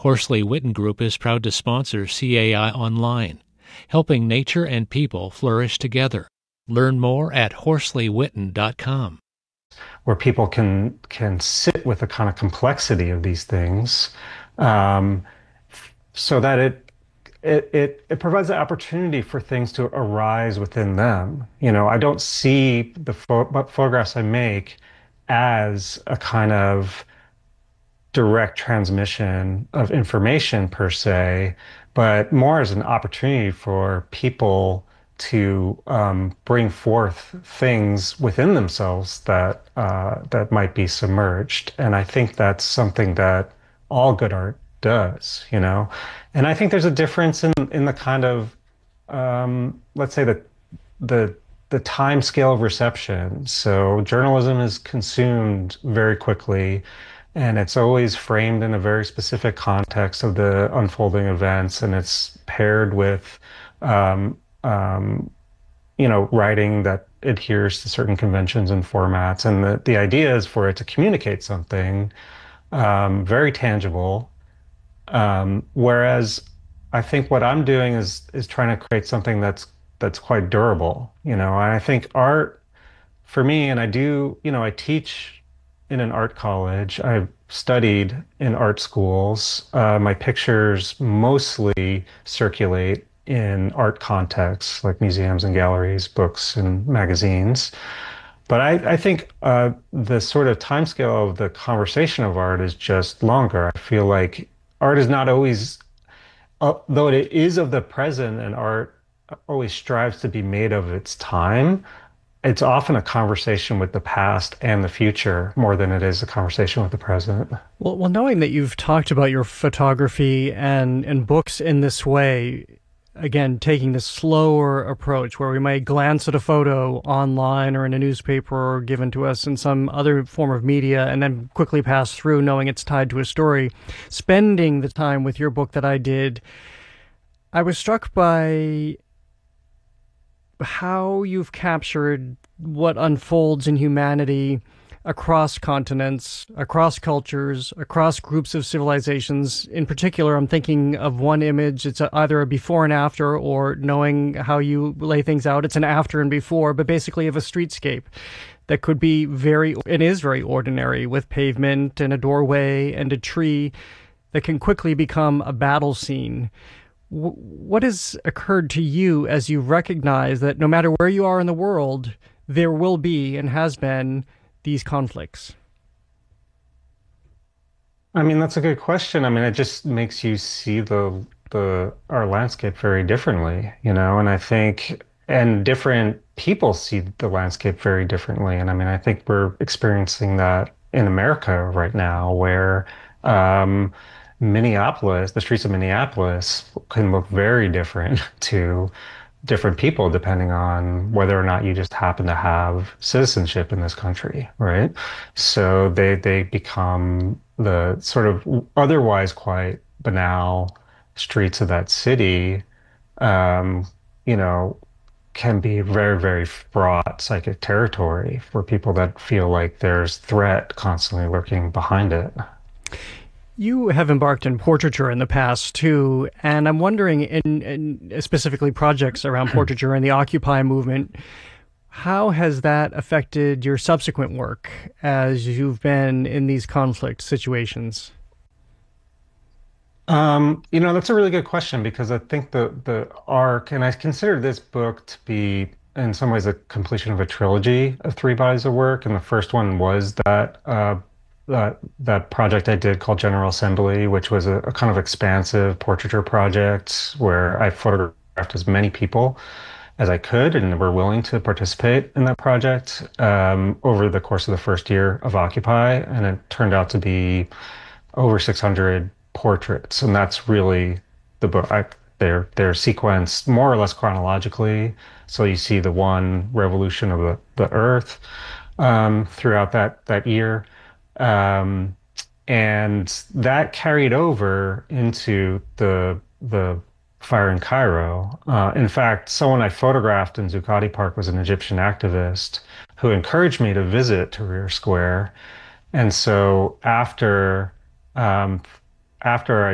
Horsley Witten Group is proud to sponsor CAI Online, helping nature and people flourish together. Learn more at HorsleyWitten.com. Where people can sit with the kind of complexity of these things, um, so that it provides the opportunity for things to arise within them. I don't see the photographs I make as a kind of direct transmission of information per se, but more as an opportunity for people to bring forth things within themselves that might be submerged. And I think that's something that all good art does. And I think there's a difference in the kind of let's say the time scale of reception. So journalism is consumed very quickly, and it's always framed in a very specific context of the unfolding events, and it's paired with, um, um, writing that adheres to certain conventions and formats. And the idea is for it to communicate something very tangible. Whereas I think what I'm doing is trying to create something that's quite durable. And I think art for me, and I teach in an art college. I've studied in art schools. My pictures mostly circulate in art contexts like museums and galleries, books and magazines. But I think the sort of timescale of the conversation of art is just longer. I feel like art is not always, though it is of the present, and art always strives to be made of its time. It's often a conversation with the past and the future more than it is a conversation with the present. Well, knowing that you've talked about your photography and books in this way, again, taking this slower approach where we might glance at a photo online or in a newspaper or given to us in some other form of media and then quickly pass through knowing it's tied to a story, spending the time with your book that I did, I was struck by how you've captured what unfolds in humanity across continents, across cultures, across groups of civilizations. In particular, I'm thinking of one image. It's either a before and after, or knowing how you lay things out, it's an after and before, but basically of a streetscape that could be it is very ordinary, with pavement and a doorway and a tree that can quickly become a battle scene. What has occurred to you as you recognize that no matter where you are in the world, there will be and has been these conflicts? I mean, that's a good question. I mean, it just makes you see our landscape very differently. And I think, and different people see the landscape very differently. And I mean, I think we're experiencing that in America right now, where Minneapolis, the streets of Minneapolis can look very different to different people depending on whether or not you just happen to have citizenship in this country, right? So they become the sort of otherwise quite banal streets of that city, um, you know, can be very, very fraught psychic territory for people that feel like there's threat constantly lurking behind it. You have embarked in portraiture in the past too, and I'm wondering, in specifically projects around portraiture and the Occupy movement, how has that affected your subsequent work as you've been in these conflict situations? That's a really good question, because I think the arc, and I consider this book to be in some ways a completion of a trilogy of three bodies of work. And the first one was that project I did called General Assembly, which was a kind of expansive portraiture project where I photographed as many people as I could and were willing to participate in that project over the course of the first year of Occupy. And it turned out to be over 600 portraits. And that's really the book. They're sequenced more or less chronologically. So you see the one revolution of the Earth throughout that year. And that carried over into the fire in Cairo. In fact, someone I photographed in Zuccotti Park was an Egyptian activist who encouraged me to visit Tahrir Square. And so after I